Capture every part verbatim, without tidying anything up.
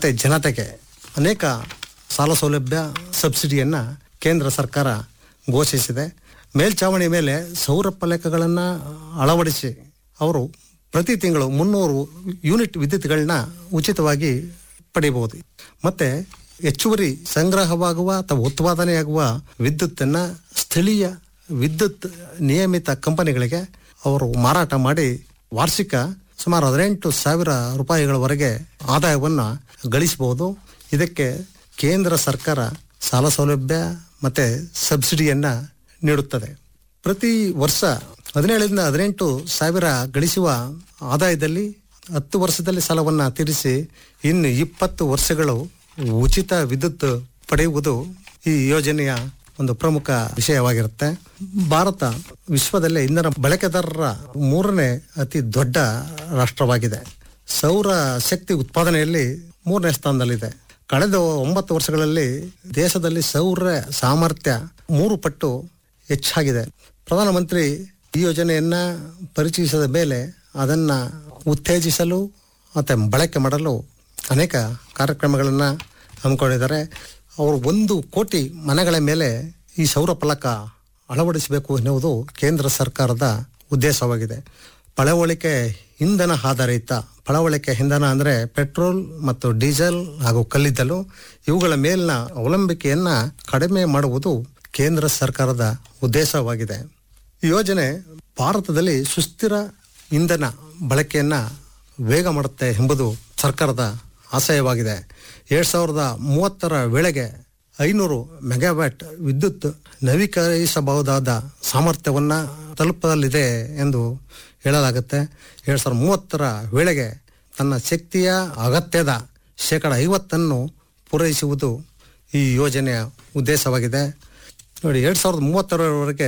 ಮತ್ತು ಜನತೆಗೆ ಅನೇಕ ಸಾಲ ಸೌಲಭ್ಯ ಸಬ್ಸಿಡಿಯನ್ನು ಕೇಂದ್ರ ಸರ್ಕಾರ ಘೋಷಿಸಿದೆ. ಮೇಲ್ಛಾವಣಿ ಮೇಲೆ ಸೌರ ಫಲಕಗಳನ್ನು ಅಳವಡಿಸಿ ಅವರು ಪ್ರತಿ ತಿಂಗಳು ಮುನ್ನೂರು ಯೂನಿಟ್ ವಿದ್ಯುತ್ಗಳನ್ನ ಉಚಿತವಾಗಿ ಪಡೆಯಬಹುದು. ಮತ್ತು ಹೆಚ್ಚುವರಿ ಸಂಗ್ರಹವಾಗುವ ಅಥವಾ ಉತ್ಪಾದನೆಯಾಗುವ ವಿದ್ಯುತ್ತನ್ನು ಸ್ಥಳೀಯ ವಿದ್ಯುತ್ ನಿಯಮಿತ ಕಂಪನಿಗಳಿಗೆ ಅವರು ಮಾರಾಟ ಮಾಡಿ ವಾರ್ಷಿಕ ಸುಮಾರು ಹದಿನೆಂಟು ಸಾವಿರ ರೂಪಾಯಿಗಳವರೆಗೆ ಆದಾಯವನ್ನು ಗಳಿಸಬಹುದು. ಇದಕ್ಕೆ ಕೇಂದ್ರ ಸರ್ಕಾರ ಸಾಲ ಸೌಲಭ್ಯ ಮತ್ತು ಸಬ್ಸಿಡಿಯನ್ನು ನೀಡುತ್ತದೆ. ಪ್ರತಿ ವರ್ಷ ಹದಿನೇಳರಿಂದ ಹದಿನೆಂಟು ಸಾವಿರ ಗಳಿಸುವ ಆದಾಯದಲ್ಲಿ ಹತ್ತು ವರ್ಷದಲ್ಲಿ ಸಾಲವನ್ನು ತೀರಿಸಿ ಇನ್ನು ಇಪ್ಪತ್ತು ವರ್ಷಗಳು ಉಚಿತ ವಿದ್ಯುತ್ ಪಡೆಯುವುದು ಈ ಯೋಜನೆಯ ಒಂದು ಪ್ರಮುಖ ವಿಷಯವಾಗಿರುತ್ತೆ. ಭಾರತ ವಿಶ್ವದಲ್ಲೇ ಇಂಧನ ಬಳಕೆದಾರರ ಮೂರನೇ ಅತಿ ದೊಡ್ಡ ರಾಷ್ಟ್ರವಾಗಿದೆ. ಸೌರ ಶಕ್ತಿ ಉತ್ಪಾದನೆಯಲ್ಲಿ ಮೂರನೇ ಸ್ಥಾನದಲ್ಲಿದೆ. ಕಳೆದ ಒಂಬತ್ತು ವರ್ಷಗಳಲ್ಲಿ ದೇಶದಲ್ಲಿ ಸೌರ ಸಾಮರ್ಥ್ಯ ಮೂರು ಪಟ್ಟು ಹೆಚ್ಚಾಗಿದೆ. ಪ್ರಧಾನಮಂತ್ರಿ ಈ ಯೋಜನೆಯನ್ನ ಪರಿಚಯಿಸಿದ ಮೇಲೆ ಅದನ್ನು ಉತ್ತೇಜಿಸಲು ಮತ್ತು ಬಳಕೆ ಮಾಡಲು ಅನೇಕ ಕಾರ್ಯಕ್ರಮಗಳನ್ನು ಹಮ್ಮಿಕೊಂಡಿದ್ದಾರೆ. ಅವರು ಒಂದು ಕೋಟಿ ಮನೆಗಳ ಮೇಲೆ ಈ ಸೌರ ಫಲಕ ಅಳವಡಿಸಬೇಕು ಎನ್ನುವುದು ಕೇಂದ್ರ ಸರ್ಕಾರದ ಉದ್ದೇಶವಾಗಿದೆ. ಪಳವಳಿಕೆ ಇಂಧನ ಆಧಾರಿತ ಪಳವಳಿಕೆ ಇಂಧನ ಅಂದರೆ ಪೆಟ್ರೋಲ್ ಮತ್ತು ಡೀಸೆಲ್ ಹಾಗೂ ಕಲ್ಲಿದ್ದಲು ಇವುಗಳ ಮೇಲಿನ ಅವಲಂಬಿಕೆಯನ್ನು ಕಡಿಮೆ ಮಾಡುವುದು ಕೇಂದ್ರ ಸರ್ಕಾರದ ಉದ್ದೇಶವಾಗಿದೆ. ಈ ಯೋಜನೆ ಭಾರತದಲ್ಲಿ ಸುಸ್ಥಿರ ಇಂಧನ ಬಳಕೆಯನ್ನು ವೇಗ ಮಾಡುತ್ತೆ ಎಂಬುದು ಸರ್ಕಾರದ ಆಶಯವಾಗಿದೆ. ಎರಡು ಸಾವಿರದ ಮೂವತ್ತರ ವೇಳೆಗೆ ಐನೂರು ಮೆಗಾವ್ಯಾಟ್ ವಿದ್ಯುತ್ ನವೀಕರಿಸಬಹುದಾದ ಸಾಮರ್ಥ್ಯವನ್ನು ತಲುಪಲಿದೆ ಎಂದು ಹೇಳಲಾಗುತ್ತೆ. ಎರಡು ಸಾವಿರದ ಮೂವತ್ತರ ವೇಳೆಗೆ ತನ್ನ ಶಕ್ತಿಯ ಅಗತ್ಯದ ಶೇಕಡ ಐವತ್ತನ್ನು ಪೂರೈಸುವುದು ಈ ಯೋಜನೆಯ ಉದ್ದೇಶವಾಗಿದೆ. ನೋಡಿ, ಎರಡು ಸಾವಿರದ ಮೂವತ್ತರವರೆಗೆ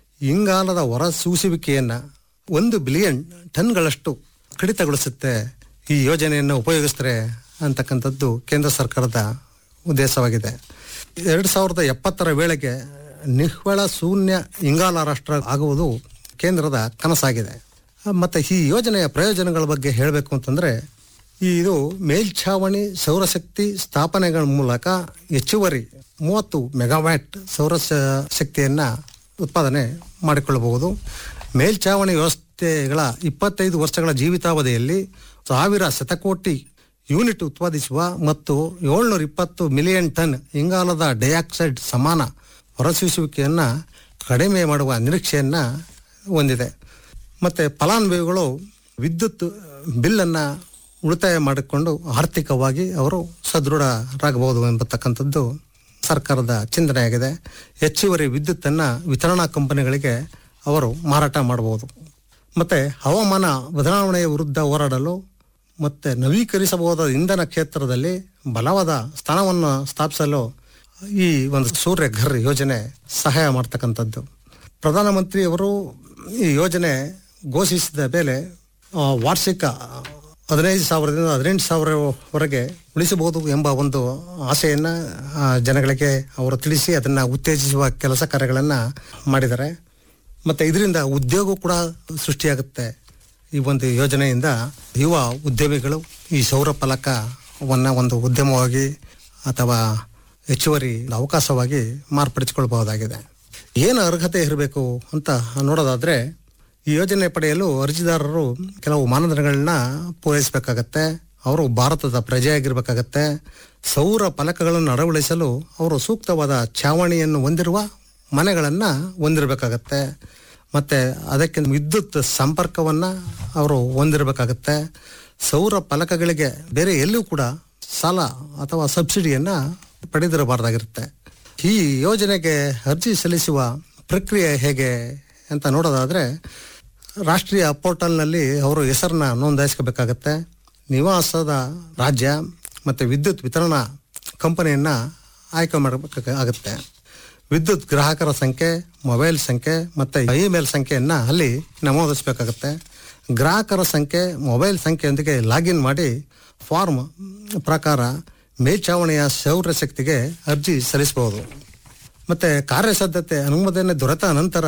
ಇಂಗಾಲದ ಹೊರಸೂಸುವಿಕೆಯನ್ನು ಒಂದು ಬಿಲಿಯನ್ ಟನ್ಗಳಷ್ಟು ಕಡಿತಗೊಳಿಸುತ್ತೆ ಈ ಯೋಜನೆಯನ್ನು ಉಪಯೋಗಿಸ್ತಾರೆ ಅಂತಕ್ಕಂಥದ್ದು ಕೇಂದ್ರ ಸರ್ಕಾರದ ಉದ್ದೇಶವಾಗಿದೆ. ಎರಡು ಸಾವಿರದ ಎಪ್ಪತ್ತರ ವೇಳೆಗೆ ನಿವ್ವಳ ಶೂನ್ಯ ಇಂಗಾಲ ರಾಷ್ಟ್ರ ಆಗುವುದು ಕೇಂದ್ರದ ಕನಸಾಗಿದೆ. ಮತ್ತು ಈ ಯೋಜನೆಯ ಪ್ರಯೋಜನಗಳ ಬಗ್ಗೆ ಹೇಳಬೇಕು ಅಂತಂದರೆ, ಇದು ಮೇಲ್ಛಾವಣಿ ಸೌರಶಕ್ತಿ ಸ್ಥಾಪನೆಗಳ ಮೂಲಕ ಹೆಚ್ಚುವರಿ ಮೂವತ್ತು ಮೆಗಾವ್ಯಾಟ್ ಸೌರ ಶಕ್ತಿಯನ್ನು ಉತ್ಪಾದನೆ ಮಾಡಿಕೊಳ್ಳಬಹುದು. ಮೇಲ್ಛಾವಣಿ ವ್ಯವಸ್ಥೆಗಳ ಇಪ್ಪತ್ತೈದು ವರ್ಷಗಳ ಜೀವಿತಾವಧಿಯಲ್ಲಿ ಸಾವಿರ ಶತಕೋಟಿ ಯೂನಿಟ್ ಉತ್ಪಾದಿಸುವ ಮತ್ತು ಏಳ್ನೂರ ಇಪ್ಪತ್ತು ಮಿಲಿಯನ್ ಟನ್ ಇಂಗಾಲದ ಡೈಆಕ್ಸೈಡ್ ಸಮಾನ ಹೊರಸೂಸುವಿಕೆಯನ್ನು ಕಡಿಮೆ ಮಾಡುವ ನಿರೀಕ್ಷೆಯನ್ನು ಹೊಂದಿದೆ. ಮತ್ತು ಫಲಾನುಭವಿಗಳು ವಿದ್ಯುತ್ ಬಿಲ್ಲನ್ನು ಉಳಿತಾಯ ಮಾಡಿಕೊಂಡು ಆರ್ಥಿಕವಾಗಿ ಅವರು ಸದೃಢರಾಗಬಹುದು ಎಂಬತಕ್ಕಂಥದ್ದು ಸರ್ಕಾರದ ಚಿಂತನೆಯಾಗಿದೆ. ಹೆಚ್ಚುವರಿ ವಿದ್ಯುತ್ತನ್ನು ವಿತರಣಾ ಕಂಪನಿಗಳಿಗೆ ಅವರು ಮಾರಾಟ ಮಾಡಬಹುದು. ಮತ್ತು ಹವಾಮಾನ ಬದಲಾವಣೆಯ ವಿರುದ್ಧ ಹೋರಾಡಲು ಮತ್ತು ನವೀಕರಿಸಬಹುದಾದ ಇಂಧನ ಕ್ಷೇತ್ರದಲ್ಲಿ ಬಲವಾದ ಸ್ಥಾನವನ್ನು ಸ್ಥಾಪಿಸಲು ಈ ಒಂದು ಸೂರ್ಯ ಘರ್ ಯೋಜನೆ ಸಹಾಯ ಮಾಡ್ತಕ್ಕಂಥದ್ದು. ಪ್ರಧಾನಮಂತ್ರಿಯವರು ಈ ಯೋಜನೆ ಘೋಷಿಸಿದ ಮೇಲೆ ವಾರ್ಷಿಕ ಹದಿನೈದು ಸಾವಿರದಿಂದ ಹದಿನೆಂಟು ಸಾವಿರವರೆಗೆ ಉಳಿಸಬಹುದು ಎಂಬ ಒಂದು ಆಸೆಯನ್ನು ಜನಗಳಿಗೆ ಅವರು ತಿಳಿಸಿ ಅದನ್ನು ಉತ್ತೇಜಿಸುವ ಕೆಲಸ ಕಾರ್ಯಗಳನ್ನು ಮಾಡಿದ್ದಾರೆ. ಮತ್ತು ಇದರಿಂದ ಉದ್ಯೋಗ ಕೂಡ ಸೃಷ್ಟಿಯಾಗುತ್ತೆ. ಈ ಒಂದು ಯೋಜನೆಯಿಂದ ಯುವ ಉದ್ಯಮಿಗಳು ಈ ಸೌರ ಫಲಕವನ್ನು ಒಂದು ಉದ್ಯಮವಾಗಿ ಅಥವಾ ಹೆಚ್ಚುವರಿ ಅವಕಾಶವಾಗಿ ಮಾರ್ಪಡಿಸಿಕೊಳ್ಳಬಹುದಾಗಿದೆ. ಏನು ಅರ್ಹತೆ ಇರಬೇಕು ಅಂತ ನೋಡೋದಾದರೆ, ಈ ಯೋಜನೆ ಪಡೆಯಲು ಅರ್ಜಿದಾರರು ಕೆಲವು ಮಾನದಂಡಗಳನ್ನ ಪೂರೈಸಬೇಕಾಗತ್ತೆ. ಅವರು ಭಾರತದ ಪ್ರಜೆಯಾಗಿರ್ಬೇಕಾಗತ್ತೆ. ಸೌರ ಫಲಕಗಳನ್ನು ಅಳವಡಿಸಲು ಅವರು ಸೂಕ್ತವಾದ ಛಾವಣಿಯನ್ನು ಹೊಂದಿರುವ ಮನೆಗಳನ್ನು ಹೊಂದಿರಬೇಕಾಗತ್ತೆ. ಮತ್ತು ಅದಕ್ಕೆ ವಿದ್ಯುತ್ ಸಂಪರ್ಕವನ್ನು ಅವರು ಹೊಂದಿರಬೇಕಾಗತ್ತೆ. ಸೌರ ಫಲಕಗಳಿಗೆ ಬೇರೆ ಎಲ್ಲೂ ಕೂಡ ಸಾಲ ಅಥವಾ ಸಬ್ಸಿಡಿಯನ್ನು ಪಡೆದಿರಬಾರ್ದಾಗಿರುತ್ತೆ. ಈ ಯೋಜನೆಗೆ ಅರ್ಜಿ ಸಲ್ಲಿಸುವ ಪ್ರಕ್ರಿಯೆ ಹೇಗೆ ಅಂತ ನೋಡೋದಾದರೆ, ರಾಷ್ಟ್ರೀಯ ಪೋರ್ಟಲ್ನಲ್ಲಿ ಅವರು ಹೆಸರನ್ನ ನೋಂದಾಯಿಸ್ಕೋಬೇಕಾಗತ್ತೆ. ನಿವಾಸದ ರಾಜ್ಯ ಮತ್ತು ವಿದ್ಯುತ್ ವಿತರಣಾ ಕಂಪನಿಯನ್ನು ಆಯ್ಕೆ ಮಾಡಬೇಕಾಗುತ್ತೆ. ವಿದ್ಯುತ್ ಗ್ರಾಹಕರ ಸಂಖ್ಯೆ, ಮೊಬೈಲ್ ಸಂಖ್ಯೆ ಮತ್ತು ಇಮೇಲ್ ಸಂಖ್ಯೆಯನ್ನು ಅಲ್ಲಿ ನಮೂದಿಸಬೇಕಾಗುತ್ತೆ. ಗ್ರಾಹಕರ ಸಂಖ್ಯೆ, ಮೊಬೈಲ್ ಸಂಖ್ಯೆಯೊಂದಿಗೆ ಲಾಗಿನ್ ಮಾಡಿ ಫಾರ್ಮ್ ಪ್ರಕಾರ ಮೇಲ್ಛಾವಣಿಯ ಸೌರಶಕ್ತಿಗೆ ಅರ್ಜಿ ಸಲ್ಲಿಸಬಹುದು. ಮತ್ತು ಕಾರ್ಯಸಾಧ್ಯತೆ ಅನುಮೋದನೆ ದೊರೆತ ನಂತರ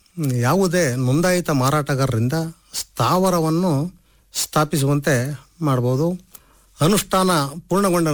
ಯಾವುದೇ ನೋಂದಾಯಿತ ಮಾರಾಟಗಾರರಿಂದ ಸ್ಥಾವರವನ್ನು ಸ್ಥಾಪಿಸುವಂತೆ ಮಾಡಬಹುದು. ಅನುಷ್ಠಾನ ಪೂರ್ಣಗೊಂಡ